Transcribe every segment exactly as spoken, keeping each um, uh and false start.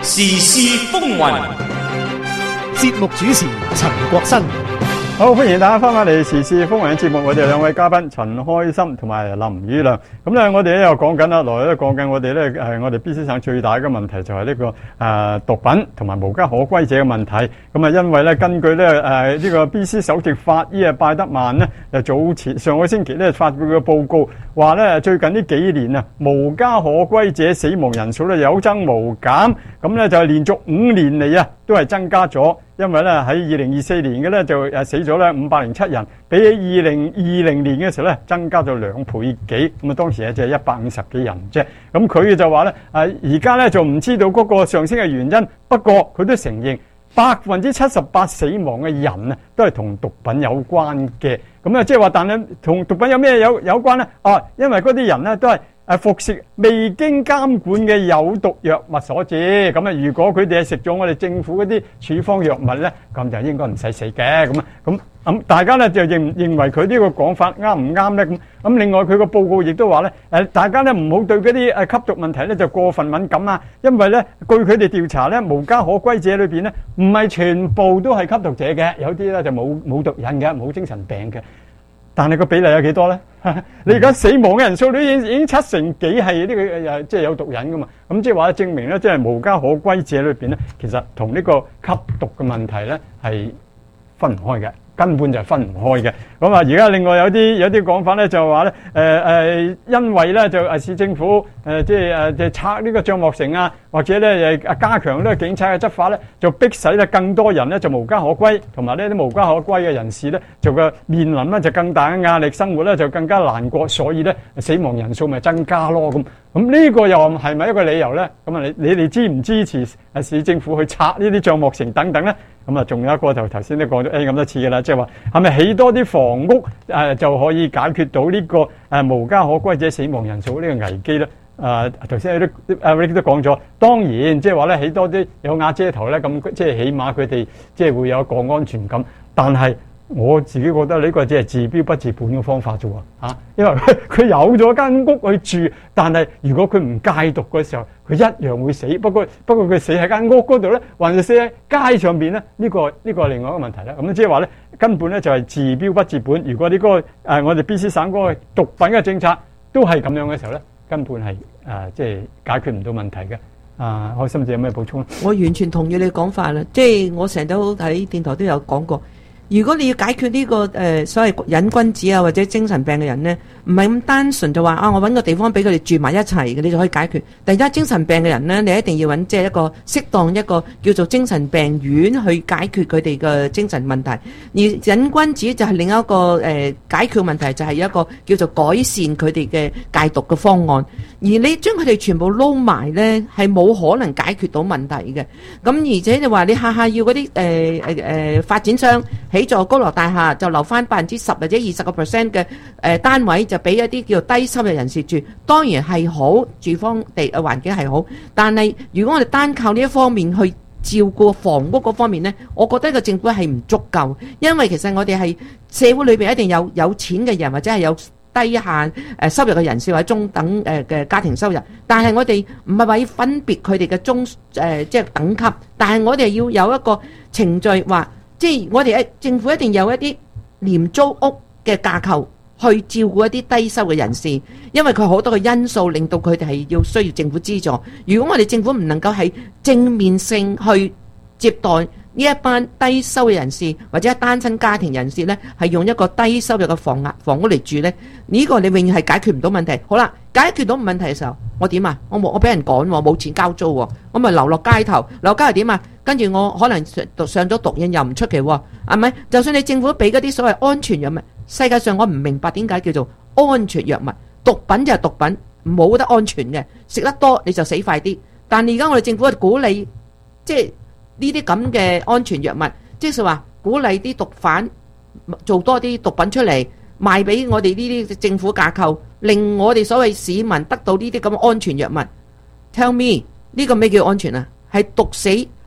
時事風雲， 節目主持陳國新。 好，歡迎大家翻返嚟時事風雲嘅節目，我哋兩位嘉賓陳開心同埋林宇亮。咁咧，我哋咧又講緊啦，來咧講緊我哋咧誒，我哋 B C 省最大嘅問題就係呢、這個誒、呃、毒品同埋無家可歸者嘅問題。咁啊，因為咧根據咧誒呢、呃這個 B C 首席法醫啊拜德曼咧，誒早前上個星期咧發表嘅報告話咧，最近呢幾年啊無家可歸者死亡人數咧有增無減，咁咧就係連續五年嚟啊都係增加咗。因為咧喺二零二四年嘅咧就誒死咗咧五百零七人，比起二零二零年嘅時候咧增加咗兩倍幾，咁啊當時咧就係一百五十幾人啫。咁佢就話咧誒而家咧就唔知道嗰個上升嘅原因，不過佢都承認百分之七十八死亡嘅人啊都係同毒品有關嘅。咁啊即係話，但係同毒品有咩有有關咧？啊，因為嗰啲人咧都係誒服食未經監管嘅有毒藥物所致。咁啊，如果佢哋係食咗我哋政府嗰啲處方藥物咧，咁就應該唔使死嘅。咁啊，咁咁大家咧就認認為佢呢個講法啱唔啱咧？咁咁另外佢個報告亦都話咧，誒大家咧唔好對嗰啲誒吸毒問題咧就過分敏感啊，因為咧據佢哋調查咧，無家可歸者裏邊咧唔係全部都係吸毒者嘅，有啲咧就冇冇毒癮嘅，冇精神病嘅。但係個比例有幾多咧？你而家死亡嘅人數都已經已經七成幾係呢個誒，即係有毒癮噶嘛？咁即係話證明咧，即係無家可歸者裏邊咧，其實同呢個吸毒嘅問題咧係分唔開嘅，根本就係分唔開嘅。咁啊，而家另外有啲有啲講法咧，就話咧誒誒，因為咧就誒市政府誒即係誒就拆呢個帳幕城啊，或者咧誒加強呢個警察嘅執法咧，就逼使咧更多人咧就無家可歸，同埋呢啲無家可歸嘅人士咧就個面臨咧就更大嘅壓力，生活咧就更加難過，所以咧死亡人數咪增加咯咁。咁呢個又係咪一個理由咧？咁啊，你你哋支唔支持誒市政府去拆呢啲帳幕城等等咧？咁啊，仲有一個就頭先都講咗誒咁多次嘅啦，即係話係咪起多啲房屋誒就可以解決到呢個誒無家可歸者死亡人數呢個危機咧？誒頭先有啲阿 Rick 都講咗，當然即係話咧起多啲有瓦遮頭咧，咁即係起碼佢哋即係會有個安全感。但係我自己覺得呢個只係治標不治本嘅方法啫喎，嚇！因為佢佢有咗間屋去住，但係如果佢唔戒毒嘅時候，佢一樣會死。不過不過佢死喺間屋嗰度咧，還是死喺街上邊咧？呢個呢個係另外一個問題啦。咁即係話咧，根本咧就係治標不治本。如果呢個誒我哋 B C 省嗰個毒品嘅政策都係咁樣嘅時候咧，根本係誒即係解決唔到問題嘅。啊，開心姐有咩補充？ 我完全同意你講法啦，即係我成日都喺電台都有講過。如果你要解決呢、這個誒、呃、所謂癮君子啊或者精神病嘅人呢，唔係咁單純就話啊，我揾個地方俾佢哋住埋一齊嘅，你就可以解決。第一，精神病嘅人呢，你一定要揾即係一個適當一個叫做精神病院去解決佢哋嘅精神問題。而癮君子就係另一個誒、呃、解決問題，就係一個叫做改善佢哋嘅戒毒嘅方案。而你將佢哋全部撈埋呢，係冇可能解決到問題嘅。咁而且就話你下下要嗰啲誒誒誒發展商起座高樓大廈，就留翻百分之十或者二十個 percent 嘅誒單位，就俾一啲叫做低收入人士住。當然係好，住方地嘅環境係好，但係如果我哋單靠呢一方面去照顧房屋嗰方面呢，我覺得個政府係唔足夠，因為其實我哋係社會裏邊一定有有錢嘅人或者係有低限誒收入嘅人士或者中等誒嘅家庭收入，但係我哋唔係話要分別佢哋嘅中誒即係等級，但係我哋要有一個程序話。即係我哋政府一定有一啲廉租屋嘅架構去照顧一啲低收嘅人士，因為佢好多嘅因素令到佢哋係要需要政府資助。如果我哋政府唔能夠係正面性去接待呢一班低收嘅人士或者單親家庭人士呢，係用一個低收入嘅房額房屋嚟住呢，呢、這個你永遠係解決唔到問題。好啦，解決到問題嘅時候，我點啊？我冇我俾人趕喎，冇錢交租喎，我咪流落街頭，流落街頭點啊？跟住我可能上上咗毒癮又唔出奇喎，係咪？就算你政府俾嗰啲所謂安全藥物，世界上我唔明白點解叫做安全藥物，毒品就係毒品，冇得安全嘅，食得多你就死快啲。但係而家我哋政府係鼓勵，即係呢啲咁嘅安全藥物，即係話鼓勵啲毒販做多啲毒品出嚟賣俾我哋呢啲政府架構，令我哋所謂市民得到呢啲咁嘅安全藥物。Tell me 呢個咩叫安全啊？係毒死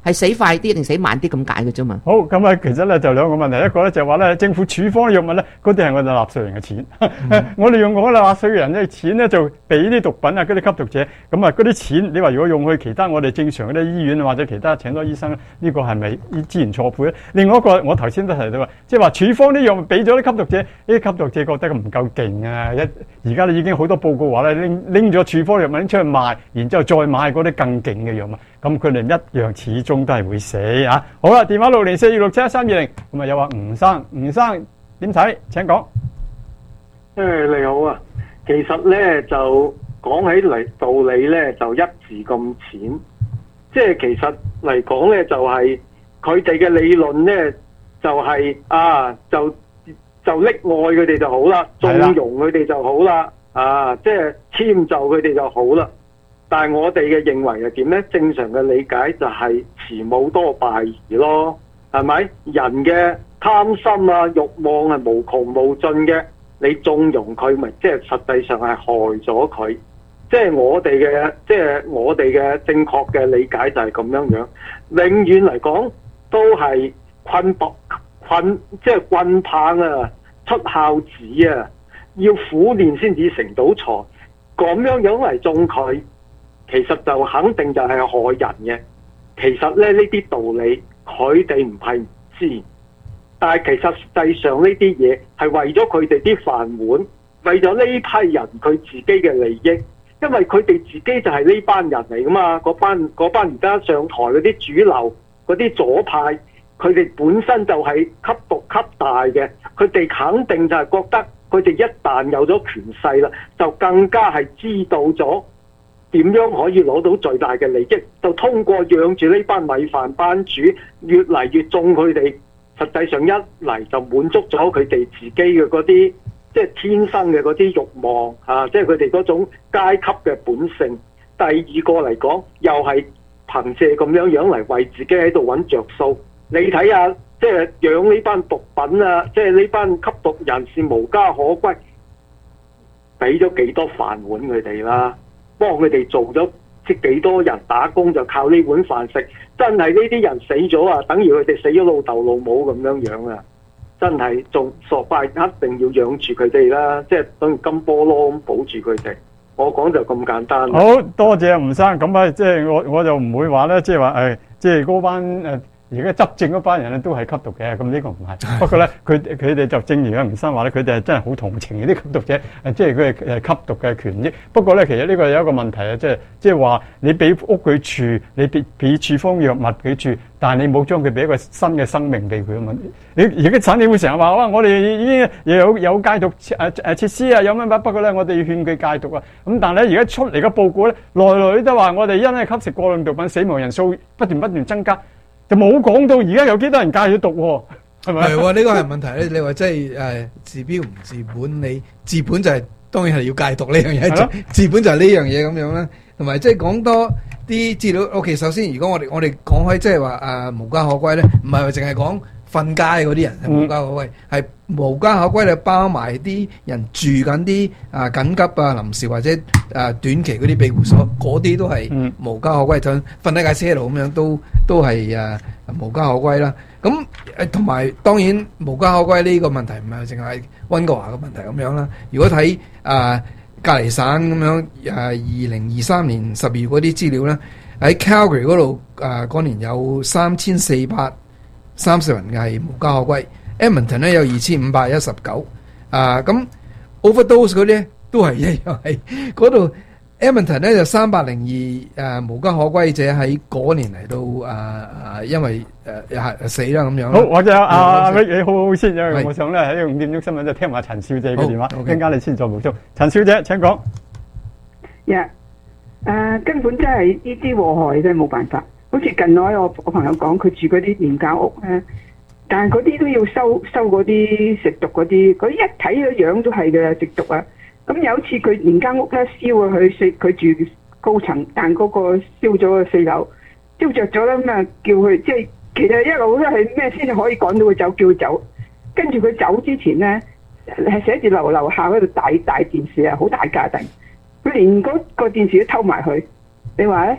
係死快啲定死慢啲咁解嘅啫嘛。 好，咁啊，其實咧就兩個問題，一個咧就話咧政府處方藥物咧，嗰啲係我哋納稅人嘅錢，嗯、我哋用我哋納稅人嘅錢咧就俾啲毒品啊嗰啲吸毒者，咁啊嗰啲錢你話如果用去其他我哋正常嗰啲醫院或者其他請多醫生呢、呢個係咪資源錯配咧？另外一個我頭先都提到話，即係話處方啲藥物俾咗啲吸毒者，呢啲吸毒者覺得唔夠勁啊！一而家咧已經好多報告話咧拎拎咗處方藥物拎出去賣，然之後再買嗰啲更勁嘅藥物，咁佢哋一樣始終都係會死啊！好啦，電話六零四二六七一三二零，咁啊有話吳生，吳生點睇？請講。 誒你好啊，其實咧就講起嚟道理咧就一字咁淺，即係其實嚟講咧就係佢哋嘅理論咧就係、是、啊就就溺愛佢哋就好啦，縱容佢哋就好啦，啊即係遷就佢哋就好啦。但係我哋嘅認為係點咧？正常嘅理解就係慈母多敗兒咯，係咪？人嘅貪心啊、慾望係無窮無盡嘅，你縱容佢，咪即係實際上係害咗佢。即係我哋嘅，即係我哋嘅正確嘅理解就係咁樣樣。永遠嚟講都係棍棒棍，即係棍棒啊，出孝子啊，要苦練先至成到才。咁樣樣嚟縱佢。其實就肯定就係害人嘅。其實咧呢啲道理佢哋唔係唔知，但係其實實際上呢啲嘢係為咗佢哋啲飯碗，為咗呢批人佢自己嘅利益，因為佢哋自己就係呢班人嚟噶嘛。嗰班嗰班而家上台嗰啲主流嗰啲左派，佢哋本身就係吸毒吸大嘅，佢哋肯定就係覺得佢哋一旦有咗權勢啦，就更加係知道咗點樣可以攞到最大嘅利益，就通過養住呢班米飯班主，越嚟越縱佢哋。實際上一嚟就滿足咗佢哋自己嘅嗰啲，即係天生嘅嗰啲慾望啊，即係佢哋嗰種階級嘅本性。第二個嚟講，又係憑借咁樣樣嚟為自己喺度揾着數。你睇下，即係養呢班毒品啊，即係呢班吸毒人士無家可歸，俾咗幾多飯碗佢哋啦？幫佢哋做咗即幾多人打工就靠呢碗飯食，真係呢啲人死咗啊，等於佢哋死咗老豆老母咁樣樣啊！真係仲傻快，一定要養住佢哋啦，即係等於金菠蘿咁保住佢哋。我講就咁簡單。 好多謝吳生，咁啊，即係我我就唔會話咧，即係話誒，即係嗰班誒。而家執政嗰班人咧都係吸毒嘅，咁呢個唔係。不過咧，佢佢哋就正如阿吳生話咧，佢哋係真係好同情啲吸毒者，誒，即係佢係誒吸毒嘅權益。不過咧，其實呢個有一個問題啊，即係即係話你俾屋佢住，你俾俾處方藥物佢住，但係你冇將佢俾一個新嘅生命俾佢啊嘛。你而家產業會成日話哇，我哋已經又有有戒毒誒誒設施啊，有乜乜。不過咧，我哋要勸佢戒毒啊。咁但係咧，而家出嚟嘅報告咧，來來都話我哋因為吸食過量毒品，死亡人數不斷不斷增加。就冇講到而家有幾多人戒咗毒喎，係咪？係喎， 呢個係問題咧。你話即係誒治標唔治本，你治本就係、是、當然係要戒毒呢樣嘢，治本就係呢樣嘢咁樣啦。同埋即係講多啲資料。OK，首先如果我哋我哋講開即係話誒無家可歸咧，唔係話淨係講瞓街嗰啲人係無家可歸，係、嗯、無家可歸就包埋啲人住緊啲啊緊急啊臨時或者誒、啊、短期嗰啲庇護所，嗰啲都係無家可歸，就瞓喺架車度咁樣都都係誒、啊、無家可歸啦。咁誒同埋當然無家可歸呢個問題唔係淨係溫哥華嘅問題咁樣啦。如果睇誒隔離省咁樣誒二零二三年十二月嗰啲資料咧，喺 Calgary 嗰度誒嗰年有三千四百三十人係無家可歸。Edmonton 咧有二千五百一十九，啊咁 overdose 嗰啲都係一樣，係嗰度 Edmonton 咧就三百零二誒無家可歸者喺嗰年嚟到啊啊，因為誒係、呃、死啦咁樣。好， 或者阿阿 Rick 你好好先，因為我想咧喺五點鐘新聞就聽埋陳小姐嘅電話，陣間、okay. 你先再補充。陳小姐請講。 呀、yeah, 誒、uh, 根本真係呢啲禍害真係冇辦法。好似近來我我朋友講，佢住嗰啲廉價屋咧。但係嗰啲都要收收嗰啲食毒嗰啲，嗰啲一睇個樣都係嘅食毒啊！咁有一次佢連間屋咧燒啊，佢四佢住高層，但嗰個燒咗個四樓，燒着咗啦咁啊，叫佢即係其實一路都係咩先至可以趕到佢走，叫佢走。跟住佢走之前咧，係寫住樓樓下嗰度大大電視啊，好大架定，佢連嗰個電視都偷埋去。你話咧？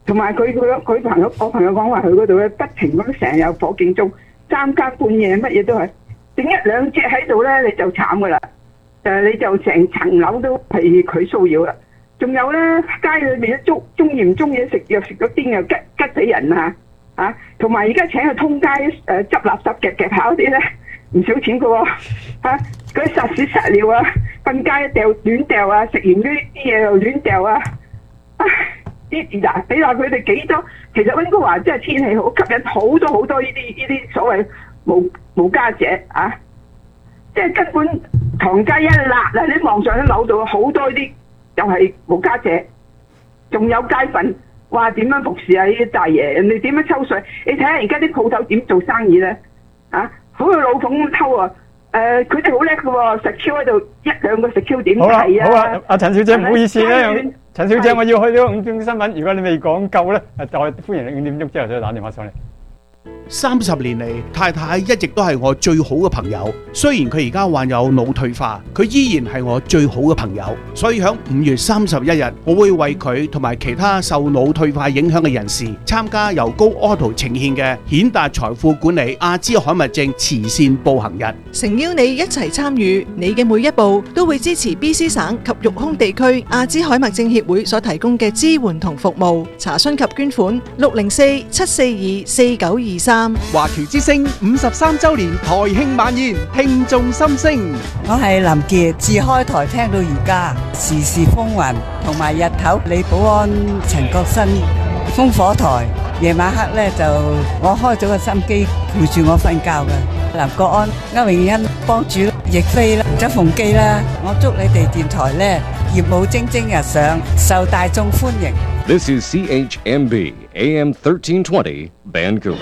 同埋佢佢佢朋友，我朋友講話佢嗰度咧不停咁成日火警鐘，三更半夜乜嘢都係整一兩隻喺度咧，你就慘噶啦！誒，你就成層樓都係佢騷擾啦。仲有咧，街裏面都中中意唔中意食藥食到癲又吉吉死人啊！啊，同埋而家請佢通街誒執垃圾夾夾下嗰啲咧，唔少錢噶喎嚇！嗰啲撒屎撒尿啊，瞓街掉亂掉啊，食完啲啲嘢又亂掉啊！唉，啲嗱你話佢哋幾多？其實溫哥華真係天氣好，吸引好多好多呢啲呢啲所謂無無家者啊！即係根本唐街一辣啦，你望上啲樓度好多啲又係無家者，仲有街瞓。話點樣服侍啊？呢啲大爺，人哋點樣抽水？你睇下而家啲鋪頭點做生意咧？啊，好似老鳳咁偷啊！誒，佢哋好叻嘅喎，食 Q 喺度一兩個食 Q 點好啊， 係啊！ 好啊，阿陳小姐唔好意思咧， 係陳小姐我要去呢個五點新聞，如果你未講夠咧，誒再歡迎你五點鐘之後再打電話上嚟。 三十年嚟，太太一直都係我最好嘅朋友。雖然佢而家患有腦退化，佢依然係我最好嘅朋友。所以喺五月三十一日，我會為佢同埋其他受腦退化影響嘅人士參加由高 Auto 呈獻嘅顯達財富管理阿茲海默症慈善步行日， 誠邀你一齊參與，你嘅每一步都會支持 B C 省及育空地區阿茲海默症協會所提供嘅支援同服務。查詢及捐款六零四七四二四九二三。 華僑之聲五十三週年台慶晚宴，聽眾心聲。 我係林傑，自開台聽到而家，時時風雲，同埋日頭李保安、陳國新烽火台，夜晚黑咧就我開咗個心機陪住我瞓覺嘅。林國安、歐永欣幫主亦飛啦，周鳳基啦，我祝你哋電台咧業務蒸蒸日上，受大眾歡迎。 This is C H M B A M thirteen twenty Vancouver。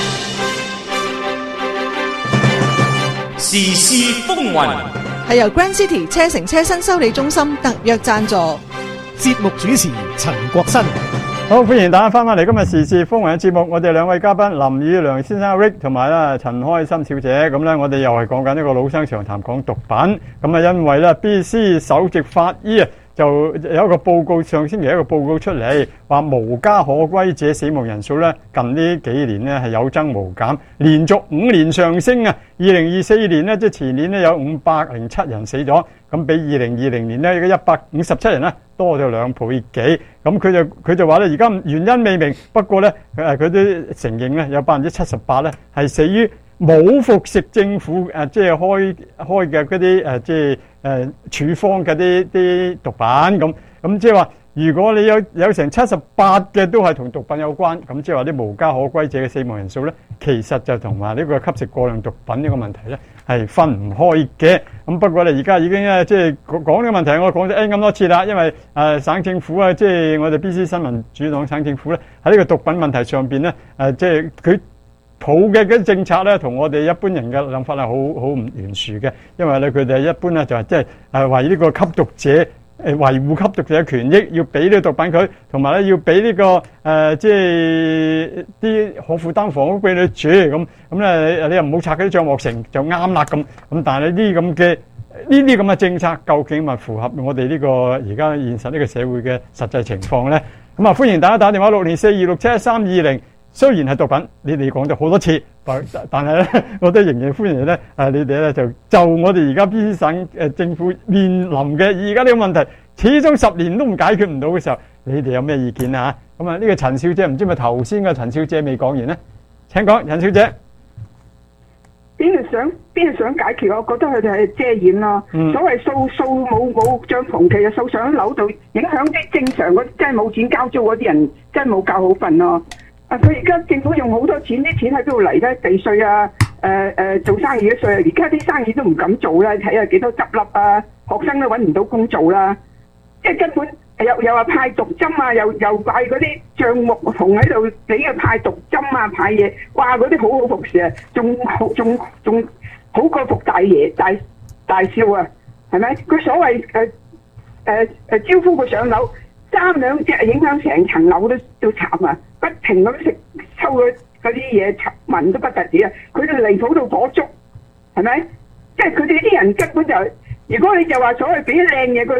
時事風雲係由 Grand City 車城車新修理中心特約贊助。 節目主持陳國新。 好，歡迎大家翻返嚟今日時事風雲嘅節目。我哋兩位嘉賓林宇亮先生 Rick 同埋咧陳開心小姐。咁咧，我哋又係講緊呢個老生常談講毒品。咁啊，因為咧 B C 首席法醫啊，就有一個報告，上星期一個報告出嚟，話無家可歸者死亡人數咧，近呢幾年咧係有增無減，連續五年上升啊！二零二四年咧，即係前年咧有五百零七人死咗，咁比二零二零年咧而家一百五十七人咧多咗兩倍幾。咁佢就佢就話咧，而家原因未明，不過咧誒佢都承認咧有百分之七十八咧係死於冇服食政府誒、呃、即係開開嘅嗰啲誒即係誒、呃、處方嘅啲啲毒品咁，咁即係話如果你有有成七十八嘅都係同毒品有關，咁即係話啲無家可歸者嘅死亡人數咧，其實就同埋呢個吸食過量毒品呢個問題咧係分唔開嘅。咁不過咧而家已經咧即係講呢個問題，我講咗 N 咁多次啦，因為誒、呃、省政府啊，即係我哋 B C 新聞主黨省政府咧喺呢個毒品問題上邊咧誒，即係佢抱嘅嗰啲政策咧，同我哋一般人嘅諗法係好好唔懸殊嘅，因為咧佢哋一般咧就係即係誒為呢個吸毒者誒維護吸毒者嘅權益，要俾呢個毒品佢，同埋咧要俾呢、這個誒、呃、即係啲可負擔房屋俾你住，咁咁咧你又唔好拆嗰啲帳幕城就啱啦咁，咁但係呢啲咁嘅呢啲咁嘅政策究竟咪符合我哋呢個而家現實呢個社會嘅實際情況咧？咁啊歡迎大家打電話六零四二六七一三二零。雖然係毒品，你哋講咗好多次，但但係咧，我都仍然歡迎咧。誒，你哋咧就就我哋而家 B C 省誒政府面臨嘅而家呢個問題，始終十年都唔解決唔到嘅時候，你哋有咩意見啊？咁啊，呢個陳小姐唔知咪頭先嘅陳小姐未講完咧？請講，陳小姐。 邊度想邊度想解決？我覺得佢哋係遮掩咯。嗯、所謂掃掃冇冇帳篷期啊，掃上樓度，影響啲正常嗰即係冇錢交租嗰啲人，真係冇覺好瞓咯。啊！佢而家政府用好多錢，啲錢喺邊度嚟咧？地稅啊，誒、呃、誒、呃、做生意嘅稅啊，而家啲生意都唔敢做啦。睇下幾多執笠啊，學生都揾唔到工做啦。即係根本又又話派毒針啊，又又派嗰啲帳目同喺度俾佢派毒針啊，派嘢，哇！嗰啲好好服侍啊，仲好仲仲好過服大爺大大少啊，係咪？佢所謂誒誒誒招呼佢上樓。三兩隻影響成層樓都都慘啊！不停咁食抽嗰啲嘢，聞都不特止啊！佢哋離譜到火燭，係咪？即係佢哋啲人根本就，如果你就話所謂俾靚嘢佢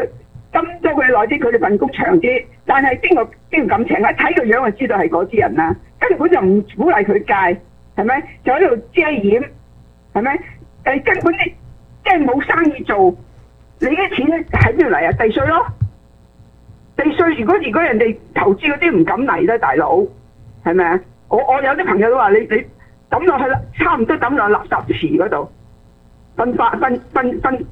金州佢耐啲，佢哋份工長啲，但係邊個邊個敢請啊？睇個樣就知道係嗰啲人啦，根本就唔鼓勵佢戒，係咪？就喺度遮掩，係咪？誒根本你即係冇生意做，你啲錢咧喺邊度嚟啊？地稅咯，地稅如果如果人哋投資嗰啲唔敢嚟咧，大佬係咪啊？我我有啲朋友都話你你抌落去啦，差唔多抌落垃圾池嗰度，分化分分分。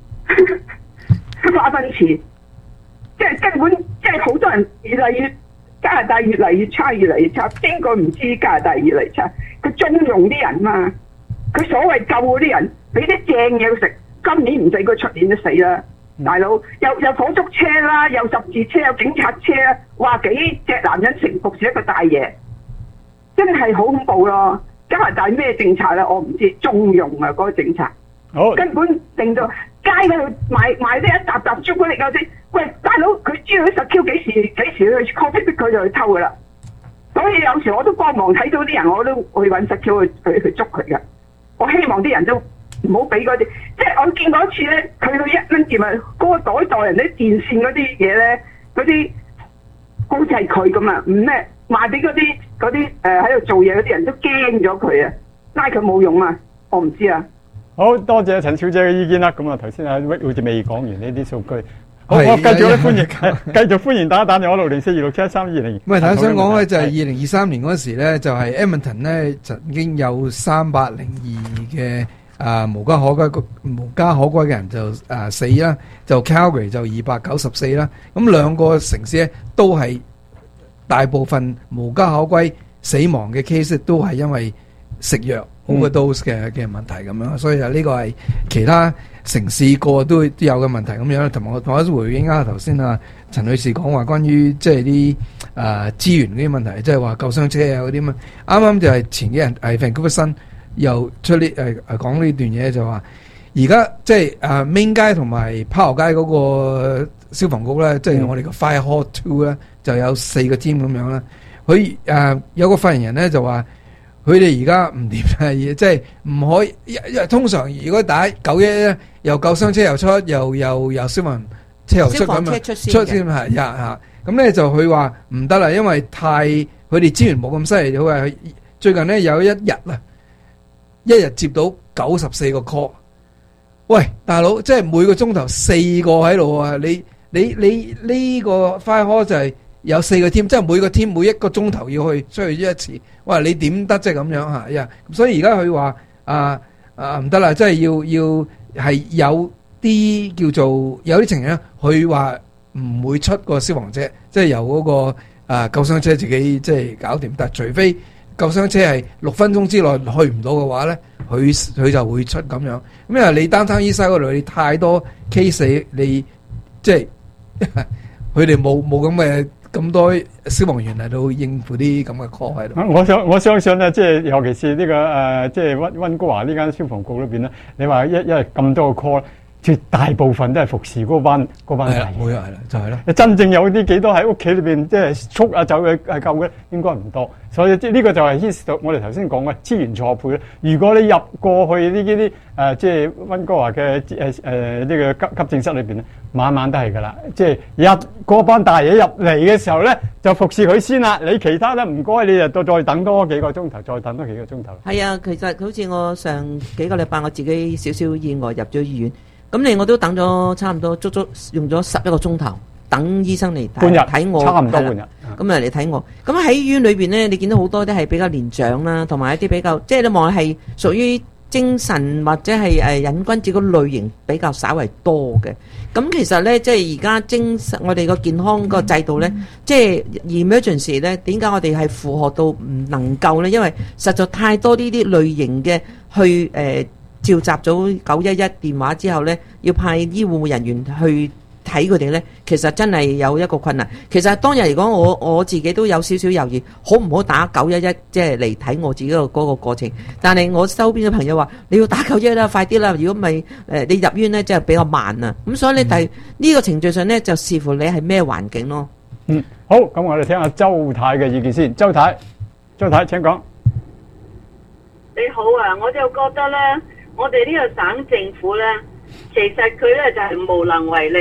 化糞池，即係根本，即係好多人越嚟越加拿大越嚟越差，越嚟越差。邊個唔知加拿大越嚟越差？佢縱容啲人嘛，佢所謂救嗰啲人，俾啲正嘢食。今年唔使佢出年都死啦，大佬又有火燭車啦，有十字車，有警察車，話幾隻男人成服侍一個大爺，真係好恐怖咯！加拿大咩政策咧？我唔知，縱容啊嗰、那個政策， 好根本令到。街嗰度賣賣啲一沓沓朱古力嗰啲，喂大佬佢知道啲十 Q 幾時幾時去 copy 逼佢就去偷噶啦，所以有時我都幫忙睇到啲人，我都去揾十 Q 去去去捉佢噶。我希望啲人都唔好俾嗰啲，即係我見過一次咧，佢到一蚊店啊，嗰個袋袋人啲電線嗰啲嘢咧，嗰啲好似係佢咁啊，唔咩賣俾嗰啲嗰啲誒喺度做嘢嗰啲人都驚咗佢啊，拉佢冇用啊，我唔知啊。 好多謝陳小姐嘅意見啦。咁啊，頭先阿 Rick 好似未講完呢啲數據。好， 係我繼續咧歡迎，繼續歡迎打打電話六零四二六七一三二零。 唔係，頭先想講咧就係二零二三年嗰時咧，就係 Edmonton 咧曾經有三百零二嘅啊無家可歸無家可歸嘅人就啊死啦，就 Calgary 就二百九十四啦。咁兩個城市咧都係大部分無家可歸死亡嘅 case 都係因為食藥。overdose 嘅嘅問題咁樣，所以就呢個係其他城市個都都有嘅問題咁樣。同埋我同我回應啱頭先啊陳女士講話關於即係啲誒資源嗰啲問題，即係話救傷車啊嗰啲嘛。啱啱就係前幾日誒 Vancouver Sun又出呢誒誒講呢段嘢，就話而家即係誒 Main 街同埋炮河街嗰個消防局咧，即係我哋個 Fire Hall Two 咧就有四個 team 咁樣啦。佢誒有個發言人咧就話。佢哋而家唔掂嘅嘢，即係唔可以。因為通常如果打九一一咧，又救傷車又出，又又又消防車又出咁啊，出先係呀嚇。咁咧就佢話唔得啦，因為太佢哋資源冇咁犀利。佢話最近咧有一日啊，一日接到九十四個 call。喂，大佬，即係每個鐘頭四個喺度啊！你你你呢個 fire call 就係。有四個 team，即係每個 team 每一個鐘頭要去出去一次。哇！你點得即係咁樣嚇呀？所以而家佢話啊啊唔得啦，即係要要係有啲叫做有啲情形咧，佢話唔會出個消防車，即係由嗰個啊救傷車自己即係搞掂。但係除非救傷車係六分鐘之內去唔到嘅話咧，佢佢就會出咁樣。咁因為你單單醫生嗰度你太多 case，你即係佢哋冇冇咁嘅。咁多消防員嚟到應付啲咁嘅 call 喺度。 我想我相信咧，即係尤其是呢、這個誒、呃，即係溫溫哥華呢間消防局裏邊咧，你話一因為咁多個 call，絕大部分都係服侍嗰班嗰班人。 冇錯，係啦，就係、是、啦。 真正有啲幾多喺屋企裏邊，即係速啊走去係救嘅，應該唔多。所以即係呢個就係牽涉到我哋頭先講嘅資源錯配咧。如果你入過去呢啲啲誒，即係溫哥華嘅誒誒呢個急急症室裏邊咧，晚晚都係噶啦。即係入嗰班大爺入嚟嘅時候咧，就服侍佢先啦。你其他咧唔該，你就再等多幾個鐘頭，再等多幾個鐘頭。 係啊，其實好似我上幾個禮拜我自己少少意外入咗醫院，咁你我都等咗差唔多足足用咗十一個鐘頭。等醫生嚟半日睇我， 差唔多半日。 咁啊嚟睇我。咁喺醫院裏邊咧，你見到好多都係比較年長啦，同埋一啲比較，即係你望係屬於精神或者係誒癮君子個類型比較稍為多嘅。咁其實咧，即係而家精神我哋個健康個制度咧，嗯、即係 emergency 咧，點解我哋係負荷到唔能夠咧？因為實在太多呢啲類型嘅去誒、呃、召集咗九一一電話之後咧，要派醫護人員去。睇佢哋咧，其實真係有一個困難。其實當日嚟講，我我自己都有少少猶豫，好唔好打九一一，即係嚟睇我自己個嗰個過程。但係我周邊嘅朋友話：你要打九一一啦，快啲啦！如果唔係，誒你入院咧，即係比較慢啊。咁所以咧，第呢、嗯、個程序上咧，就視乎你係咩環境咯。 嗯，好，咁我哋聽下周太嘅意見先。周太，周太請講。 你好啊，我就覺得咧，我哋呢個省政府咧，其實佢咧就係無能為力。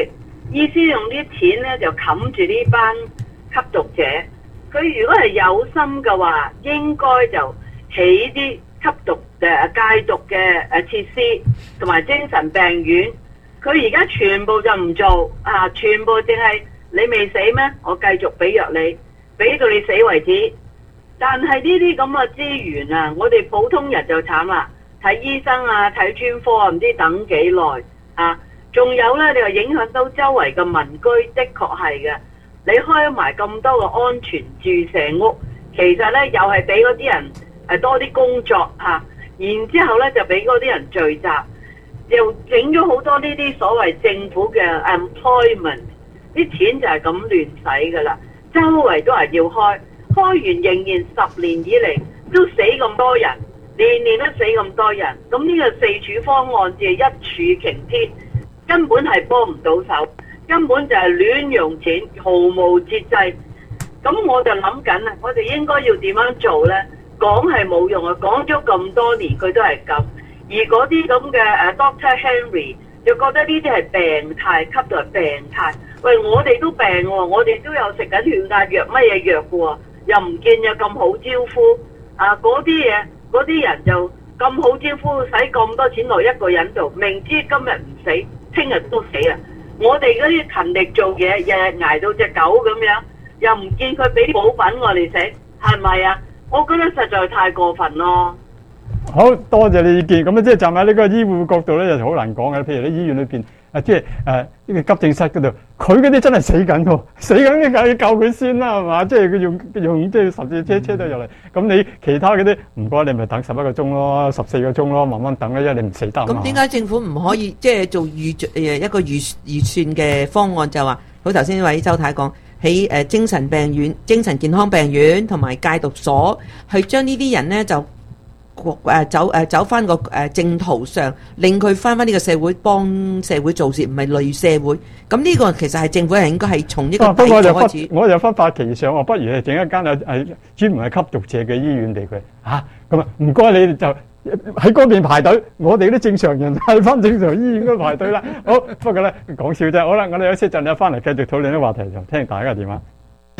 意思用啲錢咧就冚住呢班吸毒者。佢如果係有心嘅話，應該就起啲吸毒誒、呃、戒毒嘅誒設施同埋精神病院。佢而家全部就唔做啊！全部淨係你未死咩？我繼續俾藥你，俾到你死為止。但係呢啲咁嘅資源啊，我哋普通人就慘啦，睇醫生啊，睇專科啊，唔知等幾耐啊！仲有呢，你話影響到周圍嘅民居，的確係嘅。你開埋咁多個安全注射屋，其實呢又係俾嗰啲人誒多啲工作嚇、啊，然之後呢就俾嗰啲人聚集，又整咗好多呢啲所謂政府嘅 employment， 啲錢就係咁亂使噶啦，周圍都係要開，開完仍然十年以嚟都死咁多人，年年都死咁多人，咁呢個四處方案只係一柱擎天，根本係幫唔到手。根本就係亂用錢，毫無節制。咁我就諗緊啦，我哋應該要點樣做呢？講係冇用啊，講咗咁多年佢都係咁。而嗰啲咁嘅誒 Doctor Henry 就覺得呢啲係病態，吸毒係病態。喂，我哋都病喎，我哋都有食緊血壓藥乜嘢藥嘅喎，又唔見有咁好招呼。啊，嗰啲嘢，嗰啲人就咁好招呼，使咁多錢落一個人度，明知今日唔死，聽日都死啊！我哋嗰啲勤力做嘢，日日捱到隻狗咁樣，又唔見佢俾補品我哋食，係咪啊？我覺得實在太過分咯。 好多謝你意見，咁啊即係站喺呢個醫護角度咧，就好難講嘅。譬如喺醫院裏邊，啊即係誒呢個急症室嗰度，佢嗰啲真係死緊喎，死緊你梗係要救佢先啦，係嘛？即係佢用用即係十字車車到入嚟，咁你其他嗰啲唔該，你咪等十一個鐘咯，十四個鐘咯，慢慢等啦，因為你唔死得啊嘛。 咁點解政府唔可以即係做預誒一個預預算嘅方案，就話好頭先呢位周太講，喺誒精神病院、精神健康病院同埋戒毒所，去將呢啲人咧就誒走誒走翻個誒正途上，令佢翻翻呢個社會，幫社會做事，唔係累社會。咁呢個其實係政府係應該係從呢個底開始。 我就忽發奇想，我不如係整一間誒誒專門係吸毒者嘅醫院俾佢嚇。咁啊，唔該你哋就喺嗰邊排隊，我哋啲正常人喺翻正常醫院嗰度排隊啦。好，不過咧講笑啫。好啦，我哋休息陣咧翻嚟繼續討論啲話題，就聽大家嘅電話。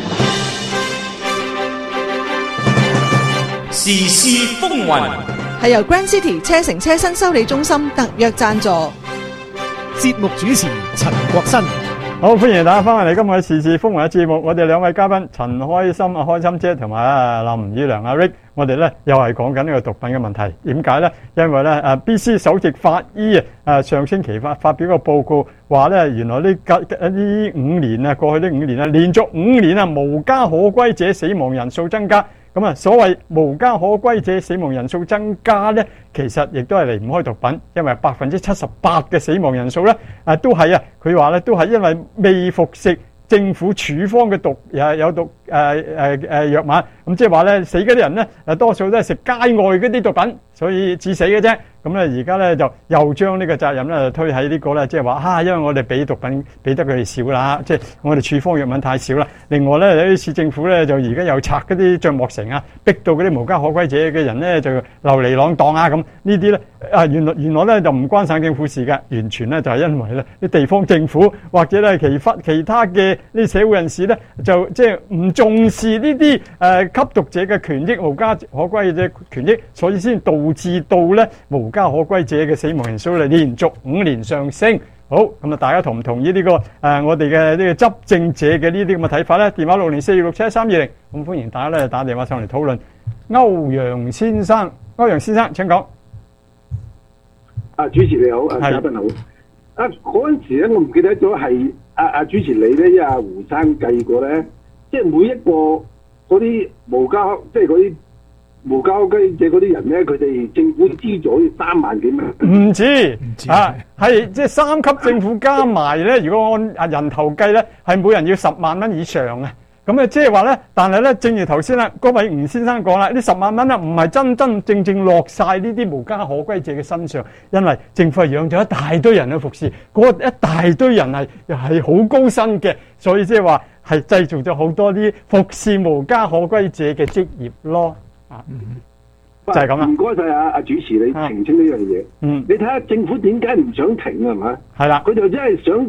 時事風雲係由 Grand City 車城車身修理中心特約贊助。 節目主持陳國新。 好，歡迎大家翻嚟今日嘅時事風雲嘅節目。我哋兩位嘉賓陳開心啊，開心姐同埋啊林宇良阿 Rick， 我哋咧又係講緊呢個毒品嘅問題。點解咧？因為咧誒 B C 首席法醫啊，上星期發發表個報告，話咧原來呢呢五年啊，過去呢五年啊，連續五年啊，無家可歸者死亡人數增加。咁啊，所謂無家可歸者死亡人數增加咧，其實亦都係離唔開毒品，因為百分之七十八嘅死亡人數咧，啊都係啊，佢話咧都係因為未服食政府處方嘅毒誒有毒誒誒誒藥物，咁即係話咧死嗰啲人咧，誒多數都係食街外嗰啲毒品，所以致死嘅啫。咁咧而家咧就又將呢個責任咧推喺呢個咧，即係話啊，因為我哋俾毒品俾得佢哋少啦，即係我哋處方藥物太少啦。另外咧，有啲市政府咧就而家又拆嗰啲帳幕城啊，逼到嗰啲無家可歸者嘅人咧就流離浪蕩啊咁。呢啲咧啊原來原來咧就唔關省政府事嘅，完全咧就係因為咧啲地方政府或者咧其他其他嘅呢社會人士咧就即係唔重視呢啲誒吸毒者嘅權益、無家可歸者權益，所以先導致到咧無家可歸者嘅死亡人數咧連續五年上升。好，咁啊，大家同唔同意呢個誒我哋嘅呢個執政者嘅呢啲咁嘅睇法咧？電話六零四二六七一三二零，咁歡迎大家咧打電話上嚟討論。歐陽先生，歐陽先生請講。 啊，主持你好，啊嘉賓好。啊嗰陣時咧，我唔記得咗係啊啊主持你咧，因為阿胡生計過咧，即係每一個嗰啲無家，即係嗰啲無家可歸者嗰啲人咧，佢哋政府資助三萬幾蚊。唔止，啊，係即係三級政府加埋咧，如果按啊人頭計咧，係每人要十萬蚊以上啊。咁啊，即係話咧，但係咧，正如頭先啦，嗰位吳先生講啦，呢十萬蚊啊，唔係真真正正落晒呢啲無家可歸者嘅身上，因為政府係養咗一大堆人去服侍，嗰一大堆人係又係好高薪嘅，所以即係話係製造咗好多啲服侍無家可歸者嘅職業咯。啊，就係咁啦。唔該晒啊，阿主持你澄清呢樣嘢。嗯，你睇下政府點解唔想停啊？係嘛？ 係啦， 佢就真係想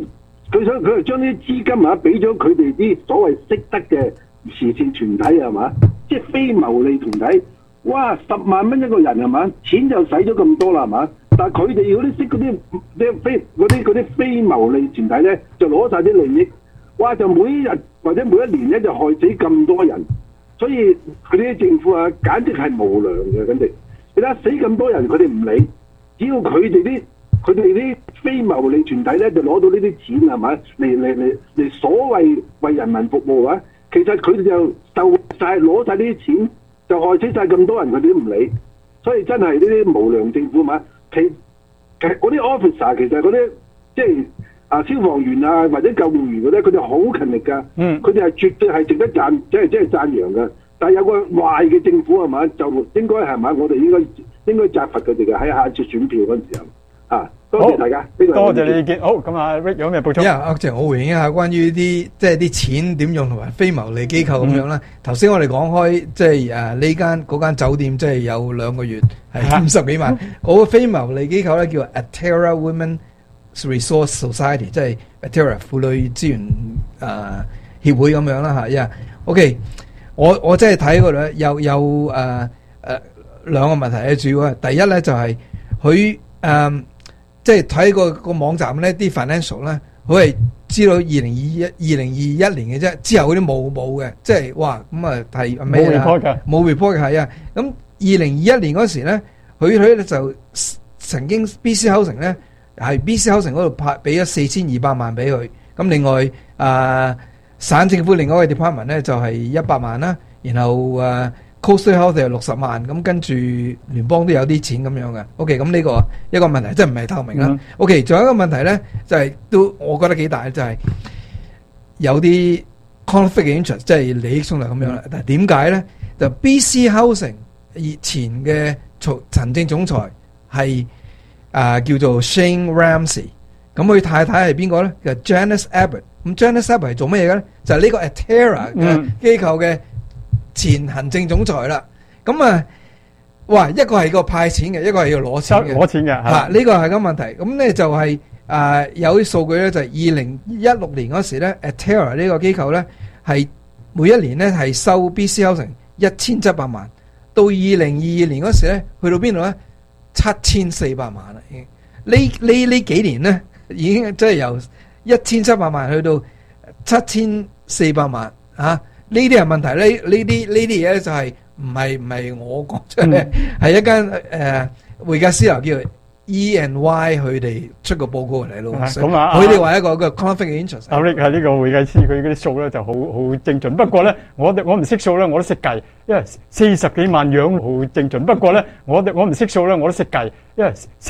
佢想佢係將啲資金啊俾咗佢哋啲所謂識得嘅慈善團體係嘛，即係非牟利團體。哇！十萬蚊一個人係嘛，錢就使咗咁多啦係嘛，但係佢哋嗰啲識嗰啲啲非嗰啲嗰啲非牟利團體咧，就攞晒啲利益。哇！就每一日或者每一年咧，就害死咁多人，所以佢啲政府啊，簡直係無良嘅，簡直。你睇下死咁多人，佢哋唔理，只要佢哋啲佢哋啲非牟利團體咧，就攞到呢啲錢係咪？嚟嚟嚟嚟所謂為人民服務啊，其實佢哋就受晒攞晒呢啲錢，就害死晒咁多人，佢哋都唔理。所以真係呢啲無良政府嘛，其其實嗰啲 officer 其實嗰啲即係。啊！消防員啊，或者救護員嗰啲，佢哋好勤力㗎。嗯，佢哋係絕對係值得讚，即係即係讚揚嘅。但係有個壞嘅政府係嘛，就應該係嘛，我哋應該應該責罰佢哋嘅喺下次選票嗰陣時候。啊，多謝大家，呢個多謝你意見。好，咁啊 Rick 有咩補充？ 因為阿鄭，我回應一下關於啲即係啲錢點用同埋非牟利機構咁樣啦。頭先我哋講開即係誒呢間嗰間酒店，即係有兩個月係五十幾萬。嗰個非牟利機構咧叫 Atera Women Resource Society， 即係 Atera 婦女資源誒、呃、協會咁樣啦嚇。Yeah. OK， 我我真係睇嗰度咧有有誒誒兩個問題咧，主要啊第一咧就係佢誒即係睇個個網站咧啲 financial 咧，佢係知道二零二一二零二一年嘅啫，之後嗰啲冇冇嘅，即係哇咁啊係冇 report 嘅，冇 report 嘅係啊。咁二零二一年嗰時咧，佢佢咧就曾經 B C Housing 咧。係 B C Housing 嗰度派俾咗四千二百萬俾佢，咁另外啊、呃、省政府另外一個 department 咧就係一百萬啦，然後啊 Coastal Health 係六十萬，咁跟住聯邦都有啲錢咁樣嘅。OK， 咁呢個一個問題，即係唔係透明啦。Mm-hmm. OK， 仲有一個問題咧，就係、是、都我覺得幾大，就係、是、有啲 conflict interest， 即係利益衝突咁樣啦。但係點解咧？就 B C Housing 以前嘅行政總裁係。啊、呃，叫做 Shane Ramsey， 咁佢太太係邊個咧？就 Janice Abbott。咁 Janice Abbott 係做乜嘢嘅咧？就係、是、呢個 Atera 嘅機構嘅前行政總裁啦。咁啊，哇，一個係個派錢嘅，一個係要攞錢嘅， 攞錢嘅嚇。呢、 啊這個係個問題。咁咧就係、是、啊、呃，有啲數據咧，就係二零一六年嗰時咧 ，Atera 呢個機構咧係每一年咧係收 B C Housing 一千七百萬，到二零二二年嗰時咧，去到邊度咧？七千四百萬啦，已經呢呢呢幾年咧，已經即係由一千七百萬去到七千四百萬啊！呢啲係問題咧，呢啲呢啲嘢咧就係唔係唔係我講出嚟，係一間誒會計師樓叫 E and Y 佢哋出個報告嚟咯。咁啊，佢哋話一個個 conflict interest。阿 Rick 係呢個會計師，佢嗰啲數咧就好好精準。不過咧，我我唔識數咧，我都識計，因為四十幾萬樣好精準。不過咧，我我唔識數咧，我都識計，因為